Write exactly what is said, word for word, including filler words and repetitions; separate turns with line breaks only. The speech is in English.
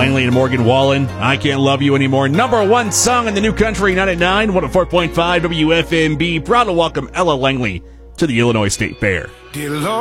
Langley and Morgan Wallen. I Can't Love You Anymore. Number one song in the new country ninety-nine, one oh four point five W F M B. Proud to welcome Ella Langley to the Illinois State Fair.
Dear Lord,